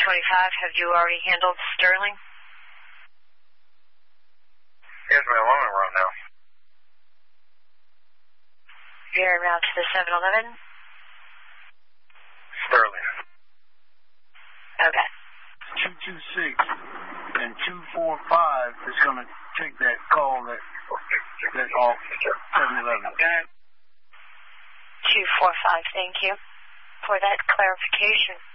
have you already handled Sterling? Here's my alarm right now. You're en route to the 7-Eleven? Sterling. Okay. 226 and 245 is going to take that call that off 7-Eleven. 245, thank you for that clarification.